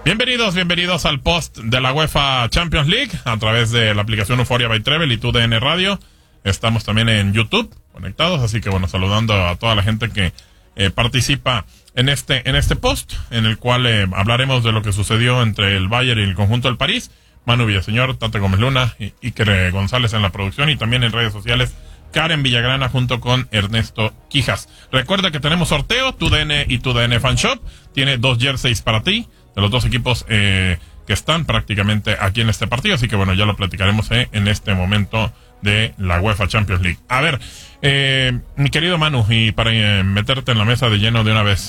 Bienvenidos al post de la UEFA Champions League a través de la aplicación Euphoria by Treble y TUDN Radio. Estamos también en YouTube conectados, así que bueno, saludando a toda la gente que participa en este post, en el cual hablaremos de lo que sucedió entre el Bayern y el conjunto del París. Manu Villaseñor, Tate Gómez Luna y Iker González en la producción, y también en redes sociales Karen Villagrana junto con Ernesto Quijas. Recuerda que tenemos sorteo, TUDN y TUDN Fan Shop tiene 2 jerseys para ti, de los dos equipos que están prácticamente aquí en este partido, así que bueno, ya lo platicaremos en este momento de la UEFA Champions League. A ver, mi querido Manu, y para meterte en la mesa de lleno de una vez,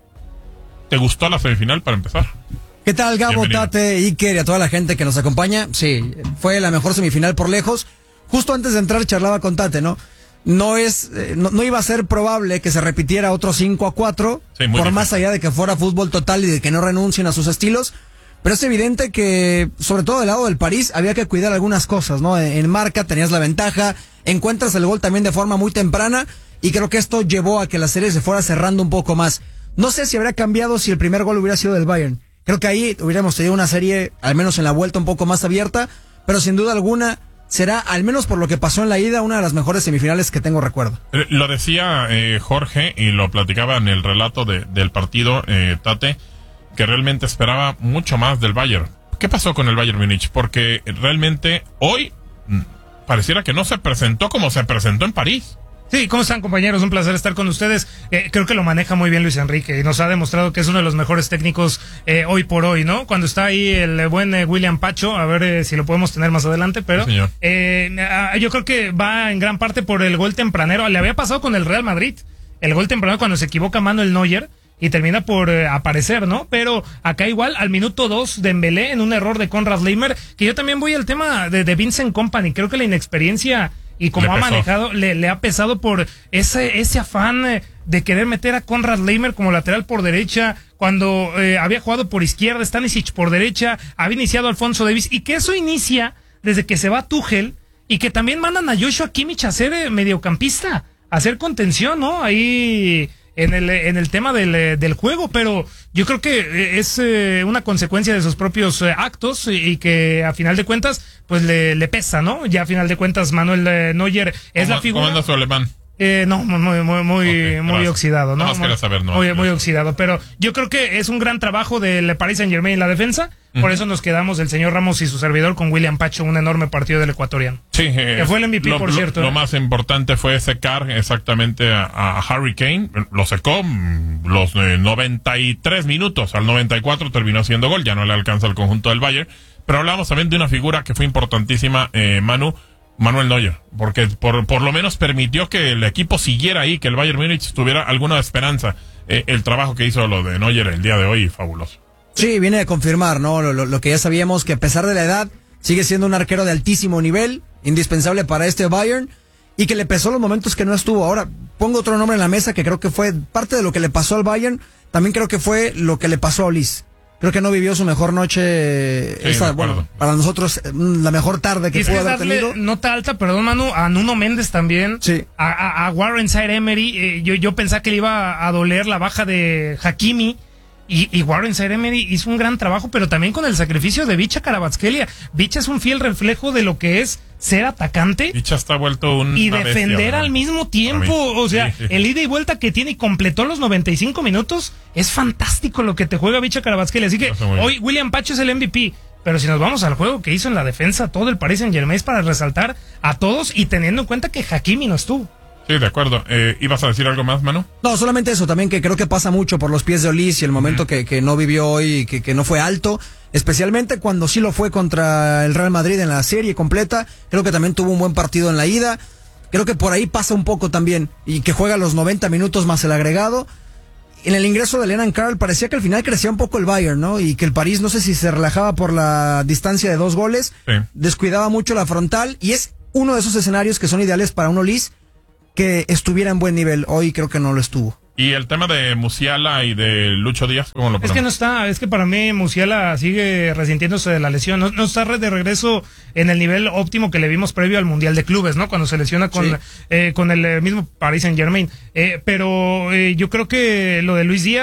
¿te gustó la semifinal para empezar? ¿Qué tal, Gabo, Bienvenido. Tate, Iker y a toda la gente que nos acompaña? Sí, fue la mejor semifinal por lejos. Justo antes de entrar charlaba con Tate, ¿no? No iba a ser probable que se repitiera otro 5-4, Sí, muy por difícil. más allá de que fuera fútbol total y de que no renuncien a sus estilos. Pero es evidente que, sobre todo del lado del París, había que cuidar algunas cosas, ¿no? En marca tenías la ventaja, encuentras el gol también de forma muy temprana, y creo que esto llevó a que la serie se fuera cerrando un poco más. No sé si habría cambiado si el primer gol hubiera sido del Bayern. Creo que ahí hubiéramos tenido una serie, al menos en la vuelta, un poco más abierta, pero sin duda alguna será, al menos por lo que pasó en la ida, una de las mejores semifinales que tengo recuerdo. Lo decía Jorge, y lo platicaba en el relato del partido, Tate, que realmente esperaba mucho más del Bayern. ¿Qué pasó con el Bayern Múnich? Porque realmente hoy pareciera que no se presentó como se presentó en París. Sí, ¿cómo están, compañeros? Un placer estar con ustedes. Creo que lo maneja muy bien Luis Enrique y nos ha demostrado que es uno de los mejores técnicos hoy por hoy, ¿no? Cuando está ahí el buen William Pacho, a ver si lo podemos tener más adelante, pero Sí, señor. yo creo que va en gran parte por el gol tempranero. Le había pasado con el Real Madrid, el gol tempranero cuando se equivoca Manuel Neuer y termina por aparecer, ¿no? Pero acá igual, al minuto 2, Dembélé en un error de Konrad Laimer, que yo también voy al tema de Vincent Kompany. Creo que la inexperiencia y como Le ha pesó. manejado, le ha pesado por ese afán de querer meter a Konrad Laimer como lateral por derecha, cuando había jugado por izquierda, Stanisic por derecha, había iniciado Alphonso Davies, y que eso inicia desde que se va Tuchel, y que también mandan a Joshua Kimmich a ser mediocampista, a hacer contención, ¿no? Ahí en el tema del juego, pero yo creo que es una consecuencia de sus propios actos, y que a final de cuentas pues le pesa, ¿no? Ya a final de cuentas Manuel Neuer es la figura. ¿Cómo anda su alemán? No, muy Ok, gracias. oxidado, ¿no? Nomás quería saber, ¿no? Muy oxidado, pero yo creo que es un gran trabajo del Paris Saint-Germain en la defensa, por eso nos quedamos el señor Ramos y su servidor con William Pacho, un enorme partido del ecuatoriano. Sí, Que fue el MVP, por cierto. Lo más importante fue secar exactamente a Harry Kane. Lo secó los 93 minutos. Al 94 terminó haciendo gol. Ya no le alcanza al conjunto del Bayern. Pero hablamos también de una figura que fue importantísima, Manuel Neuer. Porque por lo menos permitió que el equipo siguiera ahí, que el Bayern Múnich tuviera alguna esperanza. El trabajo que hizo lo de Neuer el día de hoy, fabuloso. Sí, viene a confirmar, ¿no? Lo que ya sabíamos, que a pesar de la edad, sigue siendo un arquero de altísimo nivel, indispensable para este Bayern, y que le pesó los momentos que no estuvo. Ahora, pongo otro nombre en la mesa que creo que fue parte de lo que le pasó al Bayern, también creo que fue lo que le pasó a Ulis. Creo que no vivió su mejor noche, Sí, de acuerdo. para nosotros, la mejor tarde Y que es pudo que es haber darle tenido. nota alta, perdón, Manu, a Nuno Méndez también, Sí. a Warren Zaïre-Emery. Yo pensaba que le iba a doler la baja de Hakimi, y Warren Zaïre-Emery hizo un gran trabajo, pero también con el sacrificio de Vicha Kvaratskhelia. Vicha es un fiel reflejo de lo que es ser atacante Dicha está vuelto y defender al mismo tiempo. O sea, Sí. el ida y vuelta que tiene y completó los 95 minutos, es fantástico lo que te juega Vicha Kvaratskhelia. Así que Está muy bien. hoy William Pacho es el MVP. Pero si nos vamos al juego que hizo en la defensa todo el Paris Saint-Germain, es para resaltar a todos, y teniendo en cuenta que Hakimi no estuvo. Sí, de acuerdo. ¿Ibas a decir algo más, Manu? No, solamente eso, también que creo que pasa mucho por los pies de Ulis y el momento que no vivió hoy, que no fue alto, especialmente cuando sí lo fue contra el Real Madrid en la serie completa. Creo que también tuvo un buen partido en la ida. Creo que por ahí pasa un poco también, y que juega los 90 minutos más el agregado. En el ingreso de Lennon Carl parecía que al final crecía un poco el Bayern, ¿no? Y que el París, no sé si se relajaba por la distancia de 2 goles, Sí. descuidaba mucho la frontal, y es uno de esos escenarios que son ideales para un Ulis que estuviera en buen nivel. Hoy creo que no lo estuvo. Y el tema de Musiala y de Lucho Díaz, ¿cómo lo ponemos? Es que no está, es que para mí Musiala sigue resintiéndose de la lesión, no está de regreso en el nivel óptimo que le vimos previo al Mundial de Clubes, ¿no? Cuando se lesiona con el mismo Paris Saint-Germain. Pero yo creo que lo de Luis Díaz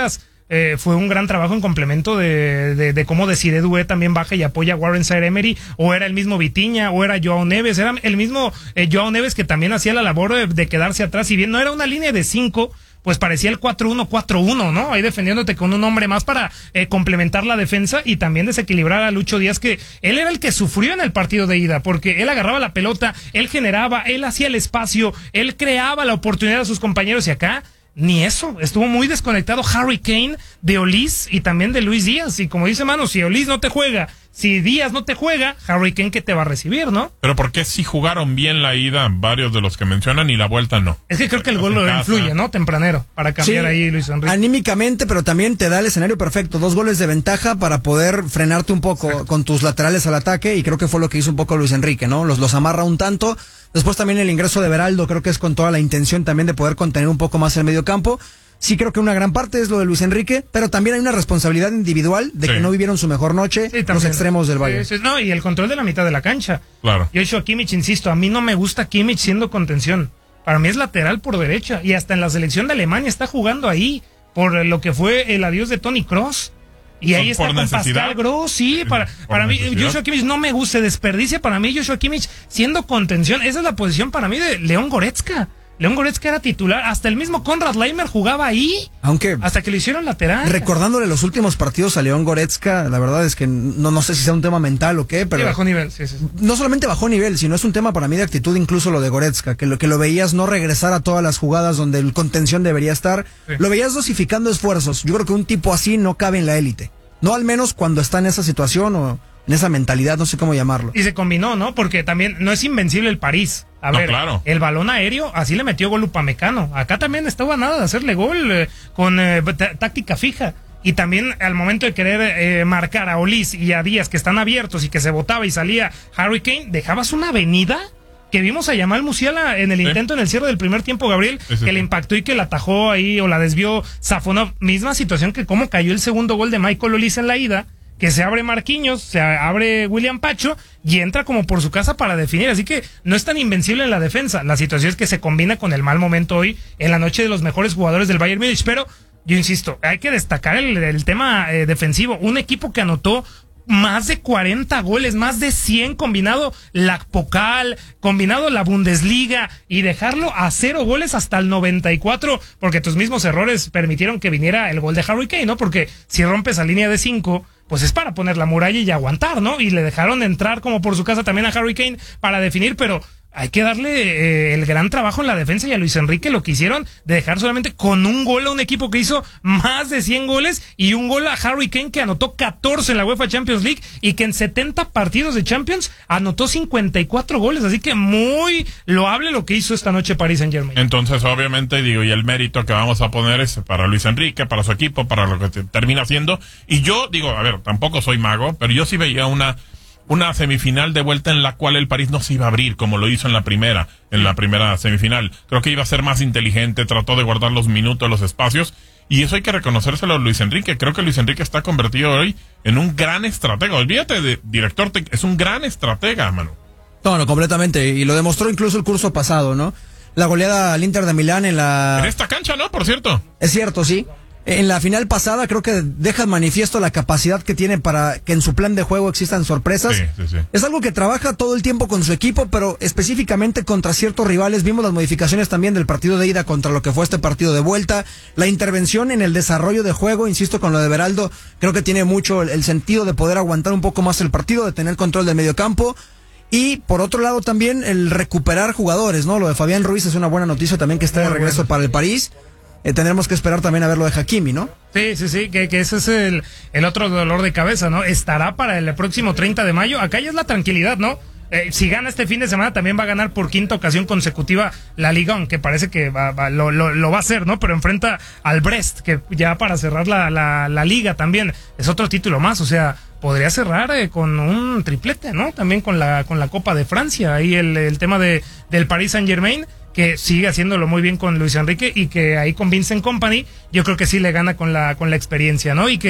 fue un gran trabajo en complemento de cómo Desiré Doué también baja y apoya a Warren Zaire-Emery, o era el mismo Vitinha, o era Joao Neves, era el mismo Joao Neves que también hacía la labor de quedarse atrás, si bien no era una línea de 5, pues parecía el 4-1-4-1, ¿no? Ahí defendiéndote con un hombre más para complementar la defensa y también desequilibrar a Lucho Díaz, que él era el que sufrió en el partido de ida, porque él agarraba la pelota, él generaba, él hacía el espacio, él creaba la oportunidad a sus compañeros, y acá ni eso, estuvo muy desconectado Harry Kane de Olís y también de Luis Díaz, y como dice Manu, si Olís no te juega, si Díaz no te juega, Harry Kane que te va a recibir, ¿no? Pero ¿por qué si jugaron bien la ida varios de los que mencionan y la vuelta no? Es que creo que el gol lo influye, ¿no? Tempranero, para cambiar ahí Luis Enrique. Anímicamente, pero también te da el escenario perfecto, 2 goles de ventaja para poder frenarte un poco con tus laterales al ataque, y creo que fue lo que hizo un poco Luis Enrique, ¿no? Los amarra un tanto. Después también el ingreso de Beraldo, creo que es con toda la intención también de poder contener un poco más el mediocampo. Sí, creo que una gran parte es lo de Luis Enrique, pero también hay una responsabilidad individual de que no vivieron su mejor noche los extremos del Bayern. No, y el control de la mitad de la cancha. Claro. Joshua Kimmich, insisto, a mí no me gusta Kimmich siendo contención. Para mí es lateral por derecha, y hasta en la selección de Alemania está jugando ahí, por lo que fue el adiós de Toni Kroos. Y ahí está con Pascal Gross, sí, para mí Joshua Kimmich no me gusta, se desperdicia para mí Joshua Kimmich siendo contención. Esa es la posición para mí de León Goretzka. León Goretzka era titular, hasta el mismo Konrad Laimer jugaba ahí, aunque hasta que lo hicieron lateral. Recordándole los últimos partidos a León Goretzka, la verdad es que no sé si sea un tema mental o qué, pero sí, bajó nivel, sí. No solamente bajó nivel, sino es un tema para mí de actitud, incluso lo de Goretzka, que lo veías no regresar a todas las jugadas donde el contención debería estar, lo veías dosificando esfuerzos. Yo creo que un tipo así no cabe en la élite, no al menos cuando está en esa situación o en esa mentalidad, no sé cómo llamarlo. Y se combinó, ¿no? Porque también no es invencible el París. A ver, claro. El balón aéreo, así le metió gol Upamecano. Acá también estaba nada de hacerle gol con táctica fija. Y también al momento de querer marcar a Olís y a Díaz, que están abiertos y que se botaba y salía Harry Kane, dejabas una avenida que vimos a Yamal Musiala en el intento en el cierre del primer tiempo, Gabriel, que le impactó y que la atajó ahí o la desvió Safonov. Misma situación que cómo cayó el segundo gol de Michael Olís en la ida, que se abre Marquinhos, se abre William Pacho y entra como por su casa para definir, así que no es tan invencible en la defensa. La situación es que se combina con el mal momento hoy en la noche de los mejores jugadores del Bayern Múnich, pero yo insisto, hay que destacar el tema defensivo, un equipo que anotó más de 40 goles, más de 100 combinado la Pokal, combinado la Bundesliga, y dejarlo a 0 goles hasta el 94, porque tus mismos errores permitieron que viniera el gol de Harry Kane, ¿no? Porque si rompes a línea de 5, pues es para poner la muralla y aguantar, ¿no? Y le dejaron entrar como por su casa también a Harry Kane para definir, pero hay que darle el gran trabajo en la defensa y a Luis Enrique lo que hicieron de dejar solamente con un gol a un equipo que hizo más de 100 goles y un gol a Harry Kane que anotó 14 en la UEFA Champions League y que en 70 partidos de Champions anotó 54 goles, así que muy loable lo que hizo esta noche Paris Saint-Germain. Entonces obviamente digo, y el mérito que vamos a poner es para Luis Enrique, para su equipo, para lo que termina haciendo, y yo digo, a ver, tampoco soy mago, pero yo sí veía una semifinal de vuelta en la cual el París no se iba a abrir como lo hizo en la primera semifinal. Creo que iba a ser más inteligente, trató de guardar los minutos, los espacios, y eso hay que reconocérselo a Luis Enrique. Creo que Luis Enrique está convertido hoy en un gran estratega. Olvídate de director, es un gran estratega, mano. No, completamente, y lo demostró incluso el curso pasado, ¿no? La goleada al Inter de Milán en esta cancha, ¿no? Por cierto. Es cierto, sí. En la final pasada creo que deja manifiesto la capacidad que tiene para que en su plan de juego existan sorpresas. Sí. Es algo que trabaja todo el tiempo con su equipo, pero específicamente contra ciertos rivales. Vimos las modificaciones también del partido de ida contra lo que fue este partido de vuelta. La intervención en el desarrollo de juego, insisto con lo de Beraldo, creo que tiene mucho el sentido de poder aguantar un poco más el partido, de tener control del mediocampo. Y por otro lado también el recuperar jugadores, ¿no? Lo de Fabián Ruiz es una buena noticia también, que está de regreso para el París. Tendremos que esperar también a ver lo de Hakimi, ¿no? Sí, que ese es el otro dolor de cabeza, ¿no? Estará para el próximo 30 de mayo. Acá ya es la tranquilidad, ¿no? Si gana este fin de semana, también va a ganar por quinta ocasión consecutiva la Liga, aunque parece que lo va a hacer, ¿no? Pero enfrenta al Brest, que ya para cerrar la Liga también es otro título más, o sea, podría cerrar con un triplete, ¿no? También con la Copa de Francia, ahí el tema del Paris Saint-Germain, que sigue haciéndolo muy bien con Luis Enrique y que ahí con Vincent Kompany yo creo que sí le gana con la experiencia, ¿no? Y que